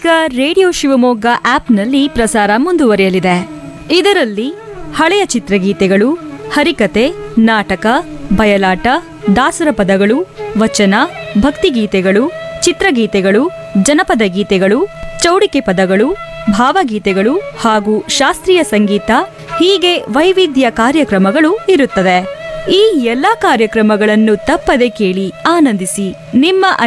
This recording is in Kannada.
ರೇಡಿಯೋ ಶಿವಮೊಗ್ಗ ಆಪ್ನಲ್ಲಿ ಪ್ರಸಾರ ಮುಂದುವರಿಯಲಿದೆ. ಇದರಲ್ಲಿ ಹಳೆಯ ಚಿತ್ರಗೀತೆಗಳು, ಹರಿಕತೆ, ನಾಟಕ, ಬಯಲಾಟ, ದಾಸರ ಪದಗಳು, ವಚನ, ಭಕ್ತಿಗೀತೆಗಳು, ಚಿತ್ರಗೀತೆಗಳು, ಜನಪದ ಗೀತೆಗಳು, ಚೌಡಿಕೆ ಪದಗಳು, ಭಾವಗೀತೆಗಳು ಹಾಗೂ ಶಾಸ್ತ್ರೀಯ ಸಂಗೀತ ಹೀಗೆ ವೈವಿಧ್ಯ ಕಾರ್ಯಕ್ರಮಗಳು ಇರುತ್ತದೆ. ಈ ಎಲ್ಲಾ ಕಾರ್ಯಕ್ರಮಗಳನ್ನು ತಪ್ಪದೆ ಕೇಳಿ ಆನಂದಿಸಿ. ನಿಮ್ಮ